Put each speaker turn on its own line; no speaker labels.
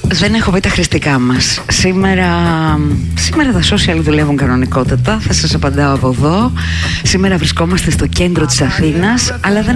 Δεν έχω πει τα χρηστικά μας. Σήμερα τα social δουλεύουν κανονικότατα. Θα σας απαντάω από εδώ. Σήμερα βρισκόμαστε στο κέντρο της Αθήνας, αλλά δεν